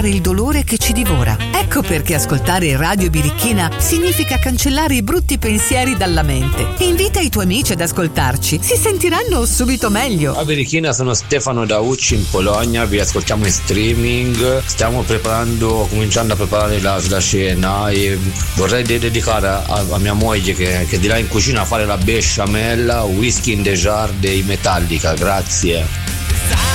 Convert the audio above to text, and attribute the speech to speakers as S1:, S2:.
S1: il dolore che ci divora. Ecco perché ascoltare Radio Birichina significa cancellare i brutti pensieri dalla mente. Invita i tuoi amici ad ascoltarci, si sentiranno subito meglio.
S2: A Birichina sono Stefano Daucci in Polonia, vi ascoltiamo in streaming, stiamo cominciando a preparare la cena e vorrei dedicare a mia moglie che di là in cucina a fare la besciamella, Whisky in the Jar dei Metallica. Grazie.